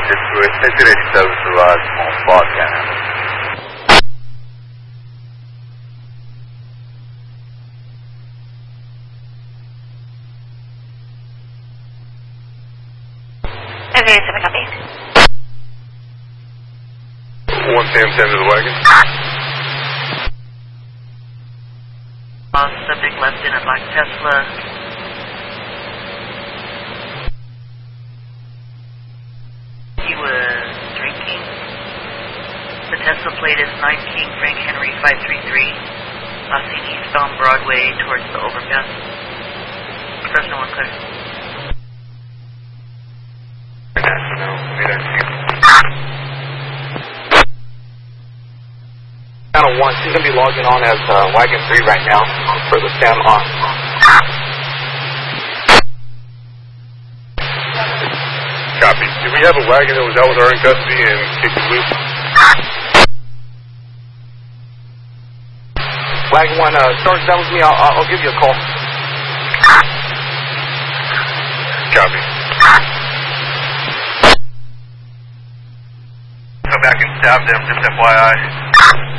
Esse direito do lado com foto, cara. Okay, 7 copy. 110 to the wagon. Subject left in a black Tesla. He was drinking. The Tesla plate is 9 King Frank Henry 533. Passing eastbound Broadway towards the overpass. Fresno 1 clear. Channel 1, she's going to be logging on as Wagon 3 right now for the stand on. Copy. Did we have a wagon that was out with her in custody and kicked it loose? Wagon 1, Sarge, that was me. I'll give you a call. Copy. Come back and stab them, just FYI.